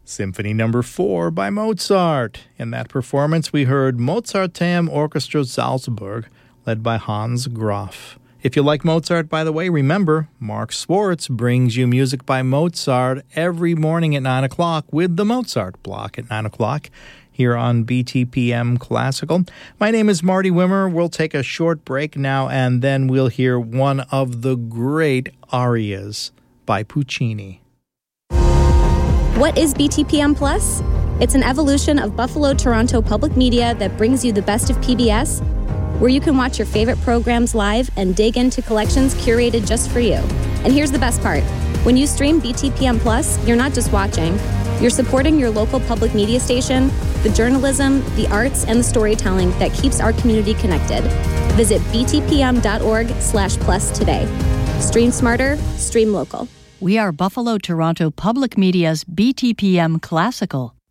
Symphony Number 4 by Mozart. In that performance, we heard Mozarteum Orchestra Salzburg, led by Hans Graf. If you like Mozart, by the way, remember, Mark Swartz brings you music by Mozart every morning at 9 o'clock with the Mozart Block at 9 o'clock here on BTPM Classical. My name is Marty Wimmer. We'll take a short break now, and then we'll hear one of the great arias by Puccini. What is BTPM Plus? It's an evolution of Buffalo Toronto Public Media that brings you the best of PBS, where you can watch your favorite programs live and dig into collections curated just for you. And here's the best part. When you stream BTPM Plus, you're not just watching. You're supporting your local public media station, the journalism, the arts, and the storytelling that keeps our community connected. Visit btpm.org/plus today. Stream smarter, stream local. We are Buffalo Toronto Public Media's BTPM Classical.